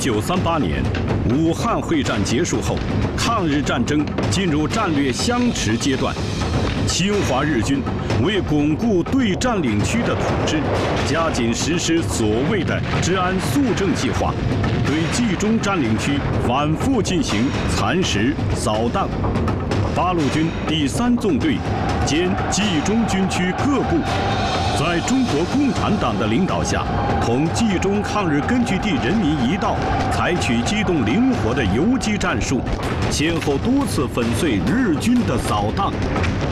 1938年，武汉会战结束后，抗日战争进入战略相持阶段。侵华日军为巩固对占领区的统治，加紧实施所谓的治安肃正计划，对冀中占领区反复进行蚕食、扫荡。八路军第3纵队兼冀中军区各部，在中国共产党的领导下，同冀中抗日根据地人民一道，采取机动灵活的游击战术，先后多次粉碎日军的扫荡。